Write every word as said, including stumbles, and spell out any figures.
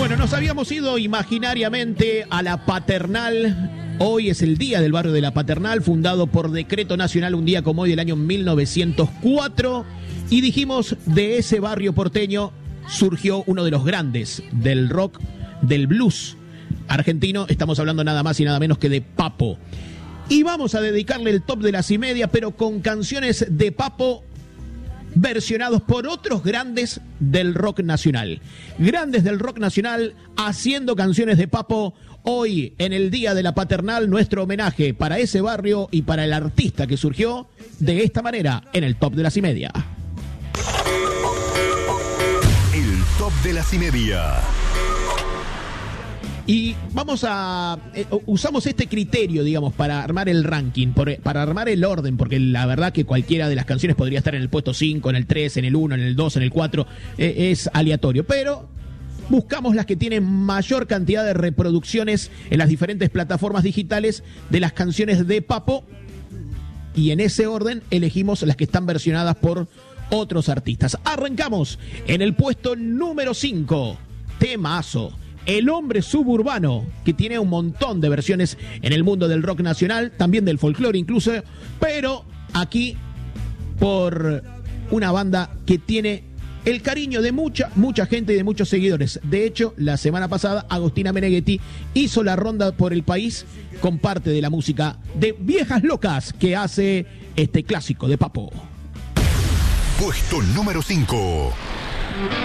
Bueno, nos habíamos ido imaginariamente a la Paternal. Hoy es el día del barrio de la Paternal, fundado por decreto nacional un día como hoy del año mil novecientos cuatro. Y dijimos, de ese barrio porteño surgió uno de los grandes del rock, del blues argentino. Estamos hablando nada más y nada menos que de Papo. Y vamos a dedicarle el top de las y media, pero con canciones de Papo versionados por otros grandes del rock nacional. Grandes del rock nacional haciendo canciones de Papo. Hoy, en el Día de la Paternal, nuestro homenaje para ese barrio y para el artista que surgió de esta manera en el top de las y media. El top de las y media. Y vamos a... Eh, usamos este criterio, digamos, para armar el ranking, por, para armar el orden, porque la verdad que cualquiera de las canciones podría estar en el puesto cinco, en el tres, en el uno, en el dos, en el cuatro, eh, es aleatorio. Pero buscamos las que tienen mayor cantidad de reproducciones en las diferentes plataformas digitales de las canciones de Papo, y en ese orden elegimos las que están versionadas por otros artistas. Arrancamos en el puesto número cinco, temazo. El hombre suburbano, que tiene un montón de versiones en el mundo del rock nacional, también del folclore incluso, pero aquí por una banda que tiene el cariño de mucha, mucha gente y de muchos seguidores. De hecho, la semana pasada, Agostina Meneghetti hizo la ronda por el país con parte de la música de Viejas Locas que hace este clásico de Papo. Puesto número cinco.